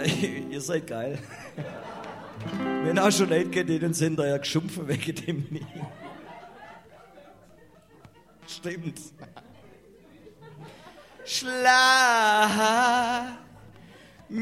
Ihr seid geil. Wenn auch schon Leute geht, denen sind da ja geschumpfen wegen dem nie. Stimmt. Schlaf.